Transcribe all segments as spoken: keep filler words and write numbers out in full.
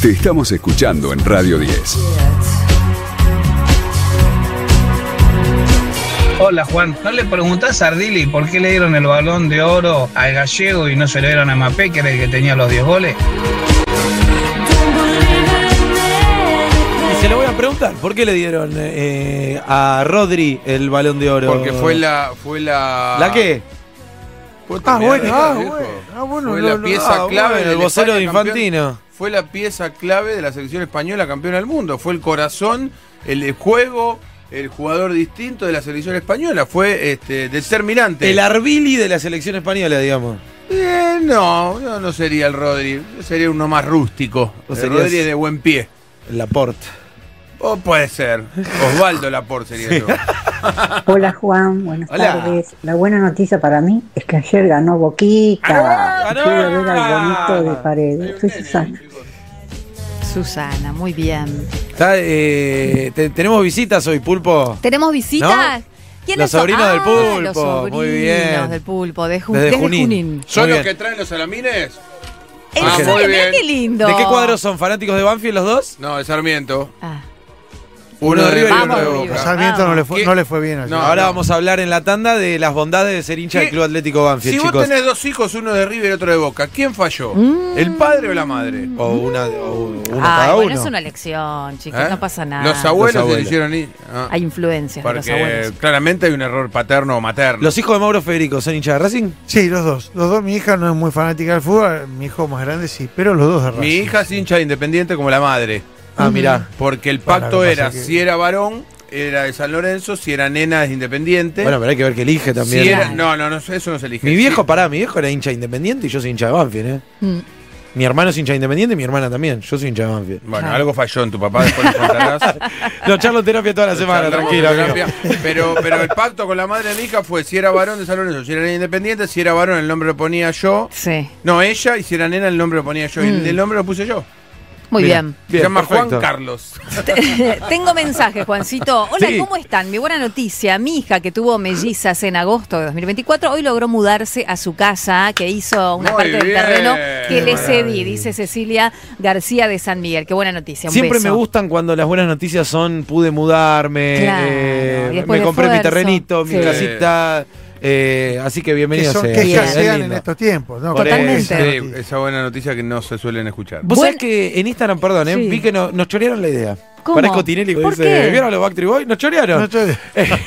Te estamos escuchando en Radio diez. Hola Juan, ¿no le preguntás a Ardili por qué le dieron el Balón de Oro al Gallego y no se lo dieron a Mbappé, que era el que tenía los diez goles? Y se lo voy a preguntar, ¿por qué le dieron eh, a Rodri el Balón de Oro? Porque fue la... Fue la... ¿La qué? Ah, bueno, ah, bueno, ah, bueno. Fue no, la no, pieza ah, clave bueno, del el vocero de España Infantino. campeón, fue la pieza clave de la selección española campeona del mundo. Fue el corazón, el juego, el jugador distinto de la selección española. Fue este, determinante. El Arbili de la selección española, digamos. Eh, no, no, no sería el Rodri. Sería uno más rústico. ¿O El serías- Rodri es de buen pie. El Laporte. O puede ser. Osvaldo Laporte sería yo. Hola Juan, buenas Hola. tardes. La buena noticia para mí es que ayer ganó Boquita. ¡Ganó! Pude ver ¡Ganó! al bonito de Paredes. Soy Susana. Susana, muy bien. Está, eh, te- tenemos visitas hoy, Pulpo. ¿Tenemos visitas? ¿Quiénes Los son? sobrinos Ah, del Pulpo, Los sobrinos muy bien. del Pulpo, de Ju- Desde desde Junín. Junín. ¿Son Muy los bien. que traen los salamines? ¿En Ah, serio? muy Mirá bien. qué lindo. ¿De qué cuadros son? ¿Fanáticos de Banfield los dos? No, de Sarmiento. Ah. Uno de River y Vamos, otro de River. Boca. A Sarmiento no le fue, ¿Qué? no le fue bien ayer. No, Ahora vamos a hablar en la tanda de las bondades de ser hincha ¿Qué? del Club Atlético Banfield, Si vos chicos. tenés dos hijos, uno de River y otro de Boca, ¿quién falló? Mm. ¿El padre o la madre? O una, o uno Ay, cada bueno, uno. es una lección, chicos, ¿Eh? no pasa nada. Los abuelos, Los abuelos. se hicieron ir. Ah, Hay influencias de los porque abuelos. claramente hay un error paterno o materno. ¿Los hijos de Mauro Federico son hinchas de Racing? Sí, los dos. Los dos, mi hija no es muy fanática del fútbol, mi hijo más grande sí, pero los dos de Racing. Mi hija es hincha de Independiente como la madre. Ah, mirá. Porque el Bueno, pacto lo que era, pasa es que- si era varón, era de San Lorenzo, si era nena, es Independiente. Bueno, pero hay que ver que elige también. Si era- Claro. no, no, no, eso no se elige. Mi viejo, Sí. pará, mi viejo era hincha de Independiente y yo soy hincha de Banfield, ¿eh? Mm. Mi hermano es hincha de Independiente y mi hermana también. Yo soy hincha de Banfield. Bueno, Claro. algo falló en tu papá, después le contarás. No, charlo terapia toda la semana, Charlamos tranquilo, de amigo. terapia. Pero, pero el pacto con la madre de mi hija fue si era varón de San Lorenzo, si era Independiente, si era varón el nombre lo ponía yo. Sí, No, ella, y si era nena el nombre lo ponía yo. Y Mm. el nombre lo puse yo. muy Mira. bien. Bien, Se llama perfecto. Juan Carlos. Tengo mensaje, Juancito. Hola, Sí. ¿cómo están? Mi buena noticia. Mi hija, que tuvo mellizas en agosto de dos mil veinticuatro, hoy logró mudarse a su casa, que hizo una Muy parte del bien. terreno que le Qué cedí, maravilla. dice Cecilia García de San Miguel. Qué buena noticia. Un Siempre beso. me gustan cuando las buenas noticias son pude mudarme, Claro, eh, y después me de compré mi esfuerzo. terrenito, mi Sí. casita. eh, así que Que, bienvenido son, sea. que Bien. ya Es se dan lindo. en estos tiempos, ¿no? Totalmente. Esa Sí, noticia. esa buena noticia que no se suelen escuchar. Vos Buen- sabés que en Instagram, perdón, eh, Sí. vi que no- nos chorearon la idea. ¿Cómo? Parezco Tinelli que ¿Por dice, qué? ¿vieron a los Backstreet Boys? Nos chorearon. No, yo-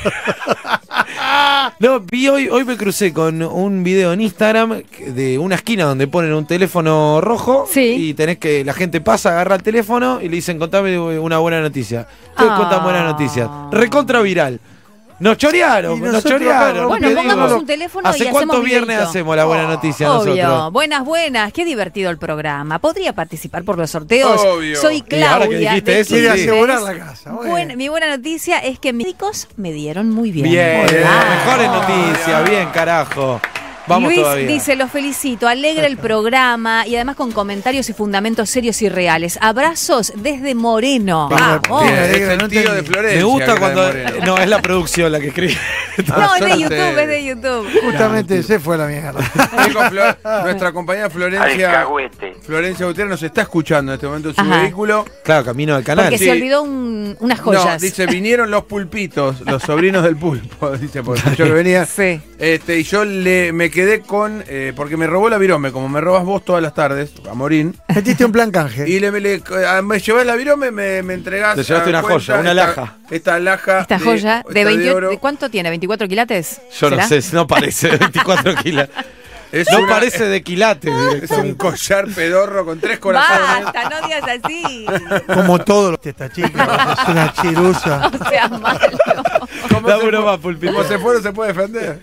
No, vi hoy, hoy me crucé con un video en Instagram de una esquina donde ponen un teléfono rojo Sí. y tenés que, la gente pasa, agarra el teléfono y le dicen, contame una buena noticia. Entonces Ah. cuentan buenas noticias. Recontra viral. Nos chorearon, Y nos nosotros chorearon. acá, Bueno, te pongamos digo. un teléfono y ¿Hace hacemos cuántos viernes videíto? hacemos la buena noticia Obvio. nosotros? Buenas, buenas. Qué divertido el programa. ¿Podría participar por los sorteos? Obvio. Soy Y ahora que Claudia. dijiste de eso, Quiere sí. Quilmes. asegurar la casa. Bueno. Buen- mi buena noticia es que mis médicos me dieron muy bien. Bien, Ah. mejores noticias, bien, carajo. Vamos Luis todavía. dice, los felicito, alegra el programa y además con comentarios y fundamentos serios y reales. Abrazos desde Moreno. Bien, Vamos. bien. Es alegra, el no tío de entendí. Florencia. Me gusta que era cuando... de Moreno. No, es la producción la que escribe. No, es de Son YouTube, ustedes. es de YouTube. Justamente se fue a la mierda. Digo, Flor- nuestra compañera Florencia Florencia Gutiérrez nos está escuchando en este momento en su Ajá. vehículo. Claro, camino del canal. Porque Sí. se olvidó un- unas No, joyas. dice, vinieron los pulpitos, los sobrinos del pulpo, dice, porque yo que venía. Sí. Este, y yo le, me quedé con, eh, porque me robó la virome, como me robas vos todas las tardes, a Morín. Metiste un plan canje. Y le, me, le- a- me llevás la virome, me, me entregás. Te llevaste a una cuenta joya, una esta- laja. Esta laja. Esta joya de, esta veinte, oro. ¿de cuánto tiene? ¿veinticuatro quilates? Yo no ¿Será? sé, no parece de veinticuatro kilos. Es No una- parece de quilates. Es un directamente. collar pedorro con tres corazones. Basta, no digas así. Como todos los esta chica. Es una chirusa. No seas malo. ¿Cómo, Dame se uno fue? más, Pulpito. ¿Cómo se fue? No se puede defender.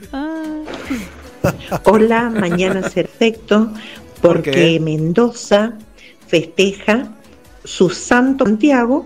Hola, mañana perfecto, ¿Por porque qué? Mendoza festeja su santo Santiago